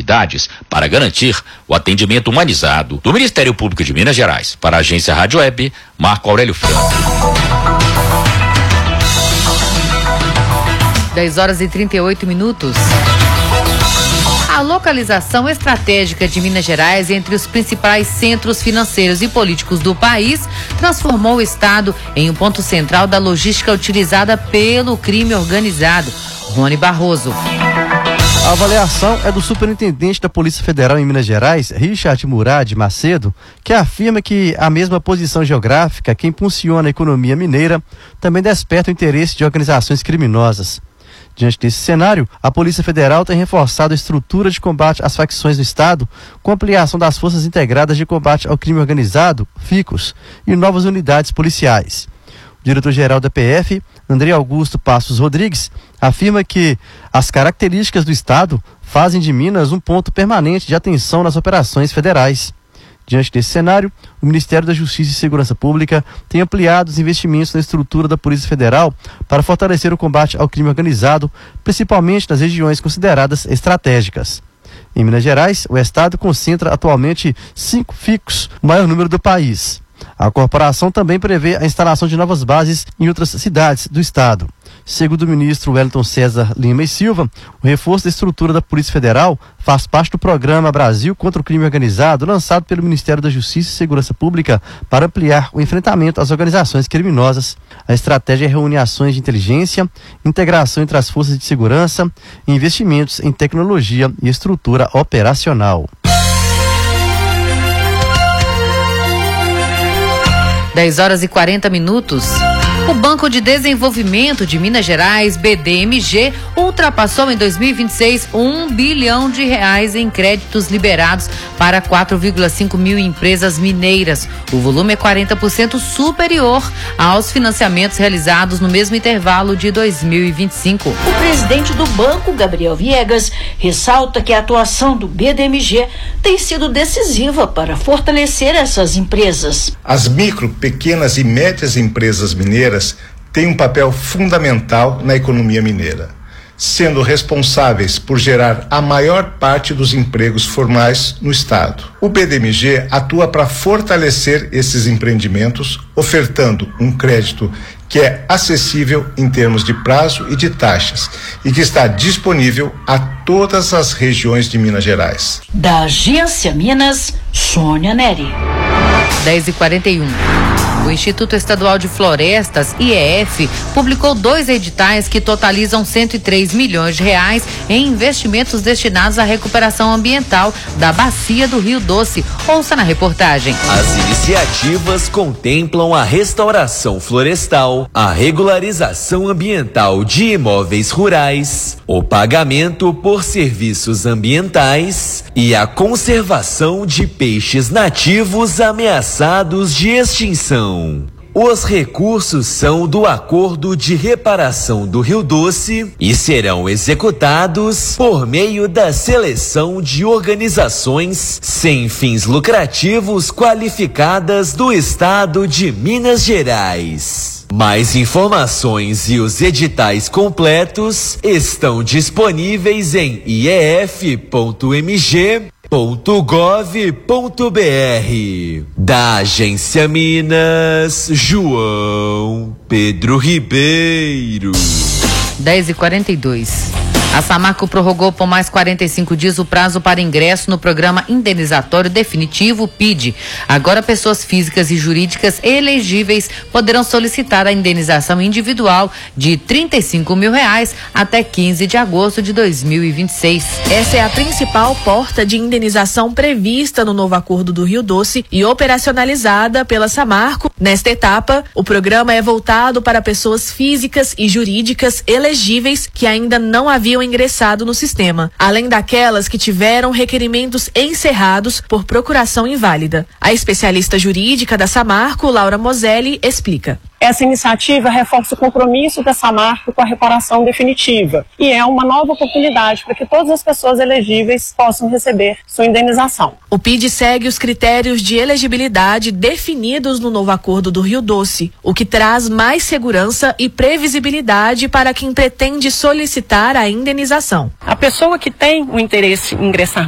unidades para garantir o atendimento humanizado. Do Ministério Público de Minas Gerais, para a agência Rádio Web, Marco Aurélio Franco. 10h38. A localização estratégica de Minas Gerais entre os principais centros financeiros e políticos do país transformou o estado em um ponto central da logística utilizada pelo crime organizado. Rony Barroso. A avaliação é do superintendente da Polícia Federal em Minas Gerais, Richard Murad Macedo, que afirma que a mesma posição geográfica que impulsiona a economia mineira também desperta o interesse de organizações criminosas. Diante desse cenário, a Polícia Federal tem reforçado a estrutura de combate às facções no estado, com ampliação das Forças Integradas de Combate ao Crime Organizado, FICOS, e novas unidades policiais. O diretor-geral da PF, André Augusto Passos Rodrigues, afirma que as características do estado fazem de Minas um ponto permanente de atenção nas operações federais. Diante desse cenário, o Ministério da Justiça e Segurança Pública tem ampliado os investimentos na estrutura da Polícia Federal para fortalecer o combate ao crime organizado, principalmente nas regiões consideradas estratégicas. Em Minas Gerais, o estado concentra atualmente 5 FICOS, o maior número do país. A corporação também prevê a instalação de novas bases em outras cidades do estado. Segundo o ministro Wellington César Lima e Silva, o reforço da estrutura da Polícia Federal faz parte do programa Brasil contra o Crime Organizado, lançado pelo Ministério da Justiça e Segurança Pública para ampliar o enfrentamento às organizações criminosas. A estratégia reúne ações de inteligência, integração entre as forças de segurança e investimentos em tecnologia e estrutura operacional. 10h40. O Banco de Desenvolvimento de Minas Gerais, BDMG, ultrapassou em 2026 R$1 bilhão em créditos liberados para 4,5 mil empresas mineiras. O volume é 40% superior aos financiamentos realizados no mesmo intervalo de 2025. O presidente do banco, Gabriel Viegas, ressalta que a atuação do BDMG tem sido decisiva para fortalecer essas empresas. As micro, pequenas e médias empresas mineiras têm um papel fundamental na economia mineira, sendo responsáveis por gerar a maior parte dos empregos formais no estado. O BDMG atua para fortalecer esses empreendimentos, ofertando um crédito que é acessível em termos de prazo e de taxas e que está disponível a todas as regiões de Minas Gerais. Da Agência Minas, Sônia Neri. 10h41. O Instituto Estadual de Florestas, IEF, publicou 2 editais que totalizam R$103 milhões em investimentos destinados à recuperação ambiental da bacia do Rio Doce. Ouça na reportagem. As iniciativas contemplam a restauração florestal, a regularização ambiental de imóveis rurais, o pagamento por serviços ambientais e a conservação de peixes nativos ameaçados de extinção. Os recursos são do Acordo de Reparação do Rio Doce e serão executados por meio da seleção de organizações sem fins lucrativos qualificadas do estado de Minas Gerais. Mais informações e os editais completos estão disponíveis em ief.mg.gov.br. Da Agência Minas, João Pedro Ribeiro. 10h42. A Samarco prorrogou por mais 45 dias o prazo para ingresso no programa indenizatório definitivo, PID. Agora, pessoas físicas e jurídicas elegíveis poderão solicitar a indenização individual de R$35 mil até 15 de agosto de 2026. Essa é a principal porta de indenização prevista no novo Acordo do Rio Doce e operacionalizada pela Samarco. Nesta etapa, o programa é voltado para pessoas físicas e jurídicas elegíveis que ainda não haviam ingressado no sistema, além daquelas que tiveram requerimentos encerrados por procuração inválida. A especialista jurídica da Samarco, Laura Moselli, explica. Essa iniciativa reforça o compromisso da Samarco com a reparação definitiva e é uma nova oportunidade para que todas as pessoas elegíveis possam receber sua indenização. O PID segue os critérios de elegibilidade definidos no novo Acordo do Rio Doce, o que traz mais segurança e previsibilidade para quem pretende solicitar a indenização. A pessoa que tem o interesse em ingressar